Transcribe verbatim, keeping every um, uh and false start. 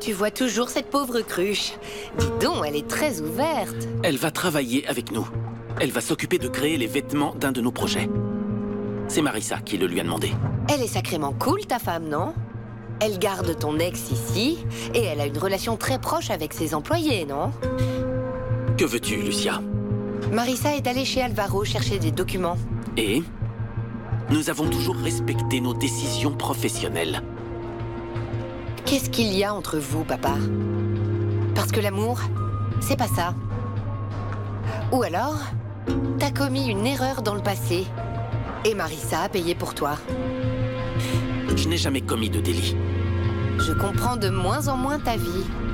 tu vois toujours cette pauvre cruche. Dis donc, elle est très ouverte. Elle va travailler avec nous. Elle va s'occuper de créer les vêtements d'un de nos projets. C'est Marissa qui le lui a demandé. Elle est sacrément cool, ta femme, non? Elle garde ton ex ici, et elle a une relation très proche avec ses employés, non? Que veux-tu, Lucia? Marissa est allée chez Alvaro chercher des documents. Et nous avons toujours respecté nos décisions professionnelles. Qu'est-ce qu'il y a entre vous, papa? Parce que l'amour, c'est pas ça. Ou alors, t'as commis une erreur dans le passé, et Marissa a payé pour toi. Je n'ai jamais commis de délit. Je comprends de moins en moins ta vie.